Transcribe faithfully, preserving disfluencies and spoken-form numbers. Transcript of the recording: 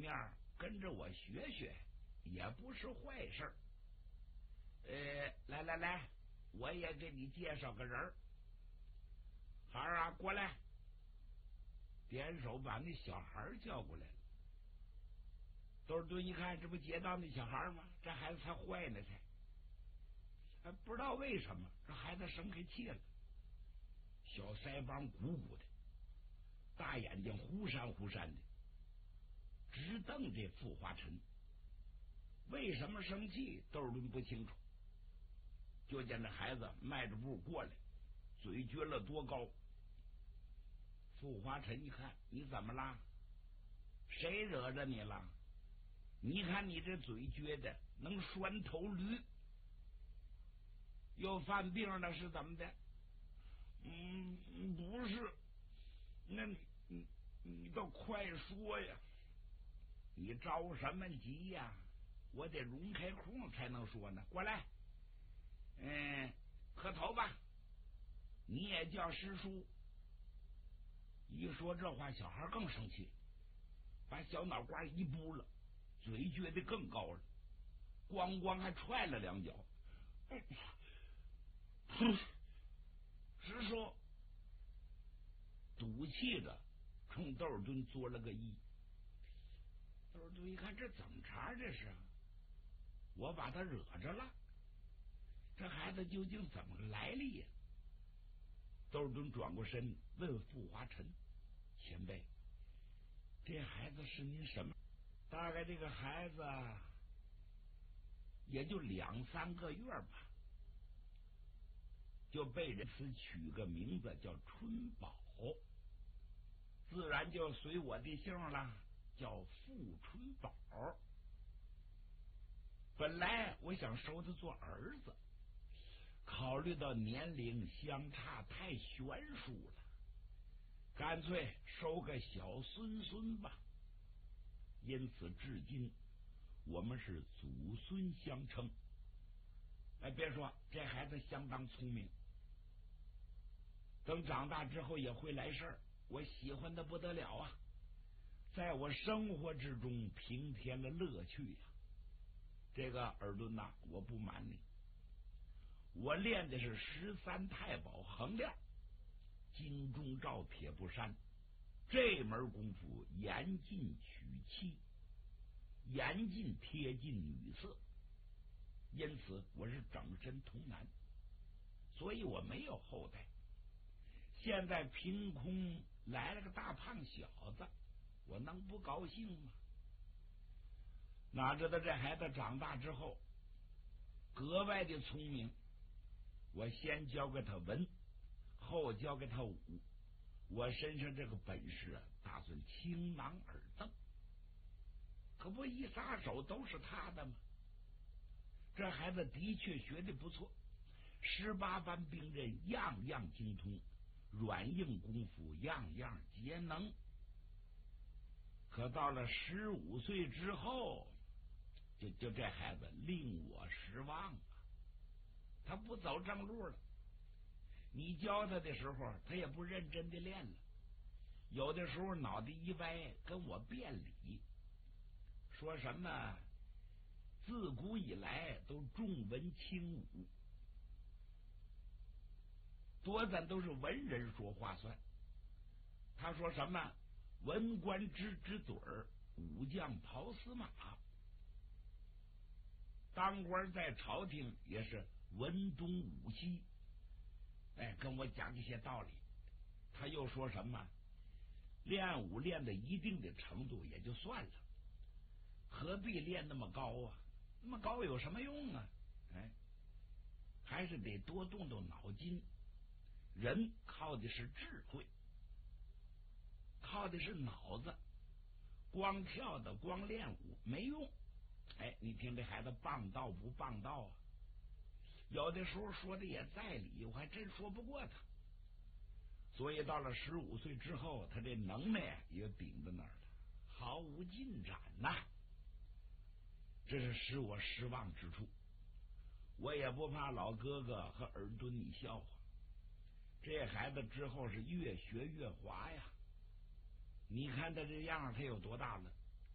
面跟着我学学，也不是坏事。呃，来来来，我也给你介绍个人儿。孩儿啊，过来！点手把那小孩叫过来了。窦尔敦一看，这不接到那小孩吗？这孩子才坏呢，才。还不知道为什么，这孩子生开气了，小腮帮鼓鼓的，大眼睛忽闪忽闪的，直瞪这傅华臣。为什么生气？窦尔敦不清楚。就见这孩子迈着步过来，嘴撅了多高。傅华臣一看，你怎么啦？谁惹着你了？你看你这嘴撅的能拴头驴，又犯病了是怎么的？嗯，不是。那你你你倒快说呀！你着什么急呀？我得容开空才能说呢。过来，嗯，磕头吧。你也叫师叔。一说这话，小孩更生气，把小脑瓜一扑了，嘴撅得更高了，咣咣还踹了两脚。师叔赌气着冲窦尔敦作了个揖。窦尔敦一看，这怎么茬？这是我把他惹着了？这孩子究竟怎么个来历呀？窦尔敦转过身问傅华臣：“前辈，这孩子是您什么？”大概这个孩子也就两三个月吧，就被人赐取个名字叫春宝，自然就随我的姓了，叫傅春宝。本来我想收他做儿子，考虑到年龄相差太悬殊了，干脆收个小孙孙吧。因此至今我们是祖孙相称。哎，别说这孩子相当聪明，等长大之后也会来事儿，我喜欢的不得了啊，在我生活之中平添了乐趣呀、啊。这个尔敦呐，我不瞒你，我练的是十三太保横练，金钟罩铁布衫，这门功夫严禁娶妻，严禁贴近女色，因此我是整身童男，所以我没有后代。现在凭空来了个大胖小子，我能不高兴吗？哪知道这孩子长大之后格外的聪明，我先教给他文，后教给他武，我身上这个本事啊，打算倾囊而赠，可不一撒手都是他的吗？这孩子的确学的不错，十八般兵刃样样精通，软硬功夫样样皆能。可到了十五岁之后，就就这孩子令我失望啊！他不走正路了，你教他的时候，他也不认真的练了，有的时候脑袋一歪，跟我辩理，说什么自古以来都重文轻武，多咱都是文人说话算。他说什么文官支支嘴儿，武将跑死马，当官在朝廷也是文东武西，哎，跟我讲这些道理。他又说什么练武练到一定的程度也就算了，何必练那么高啊？那么高有什么用啊？哎，还是得多动动脑筋。人靠的是智慧，靠的是脑子，光跳的光练武没用。哎，你听这孩子棒道不棒道啊？有的时候说的也在理，我还真说不过他。所以到了十五岁之后，他这能耐也顶在那儿了，毫无进展呐、啊，这是使我失望之处。我也不怕老哥哥和尔敦你笑话，这孩子之后是越学越滑呀。你看他这样，他有多大了？